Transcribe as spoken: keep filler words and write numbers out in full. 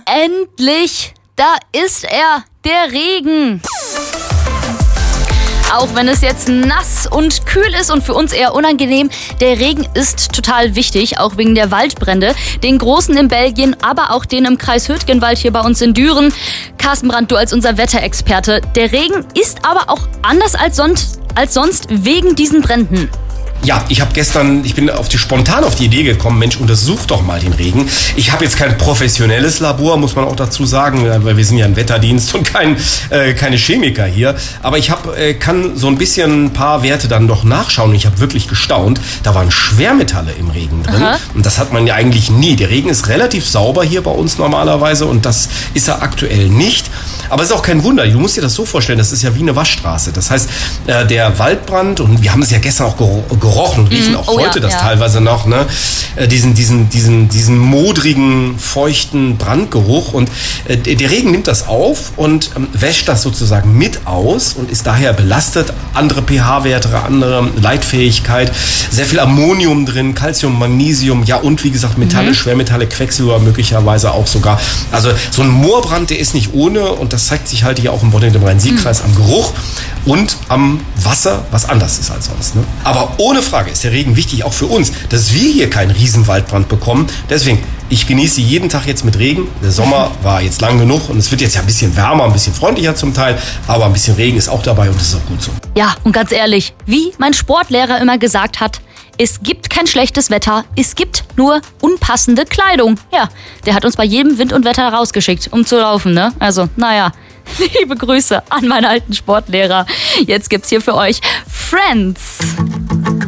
Endlich, da ist er, der Regen. Auch wenn es jetzt nass und kühl ist und für uns eher unangenehm, der Regen ist total wichtig, auch wegen der Waldbrände. Den großen in Belgien, aber auch den im Kreis Hürtgenwald hier bei uns in Düren. Carsten Brandt, du als unser Wetterexperte. Der Regen ist aber auch anders als sonst, als sonst wegen diesen Bränden. Ja, ich habe gestern, ich bin auf die, spontan auf die Idee gekommen, Mensch, untersuch doch mal den Regen. Ich habe jetzt kein professionelles Labor, muss man auch dazu sagen, weil wir sind ja ein Wetterdienst und kein, äh, keine Chemiker hier. Aber ich hab, äh, kann so ein bisschen ein paar Werte dann doch nachschauen. Ich habe wirklich gestaunt. Da waren Schwermetalle im Regen drin. Aha. Und das hat man ja eigentlich nie. Der Regen ist relativ sauber hier bei uns normalerweise und das ist er aktuell nicht. Aber es ist auch kein Wunder. Du musst dir das so vorstellen, das ist ja wie eine Waschstraße. Das heißt, äh, der Waldbrand, und wir haben es ja gestern auch gerochen und riechen mm, auch oh heute ja, das ja. teilweise noch, ne? Äh, diesen, diesen, diesen, diesen modrigen, feuchten Brandgeruch. Und äh, der Regen nimmt das auf und ähm, wäscht das sozusagen mit aus und ist daher belastet. Andere pH-Werte, andere Leitfähigkeit, sehr viel Ammonium drin, Calcium, Magnesium, ja und wie gesagt Metalle, mhm. Schwermetalle, Quecksilber möglicherweise auch sogar. Also so ein Moorbrand, der ist nicht ohne und das zeigt sich halt hier auch im Bonn- und Rhein-Sieg-Kreis mhm. am Geruch und am Wasser, was anders ist als sonst. Ne? Aber ohne Frage ist der Regen wichtig, auch für uns, dass wir hier keinen Riesenwaldbrand bekommen. Deswegen, ich genieße jeden Tag jetzt mit Regen. Der Sommer war jetzt lang genug und es wird jetzt ja ein bisschen wärmer, ein bisschen freundlicher zum Teil, aber ein bisschen Regen ist auch dabei und das ist auch gut so. Ja, und ganz ehrlich, wie mein Sportlehrer immer gesagt hat, es gibt kein schlechtes Wetter, es gibt nur unpassende Kleidung. Ja, der hat uns bei jedem Wind und Wetter rausgeschickt, um zu laufen, ne? Also, naja, liebe Grüße an meinen alten Sportlehrer. Jetzt gibt's hier für euch Friends.